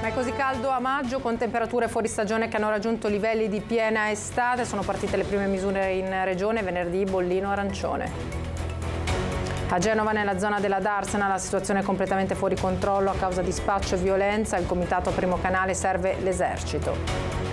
Ma è così caldo a maggio, con temperature fuori stagione che hanno raggiunto livelli di piena estate. Sono partite le prime misure in regione, venerdì bollino arancione. A Genova, nella zona della Darsena, la situazione è completamente fuori controllo a causa di spaccio e violenza. Il comitato Primo Canale serve l'esercito.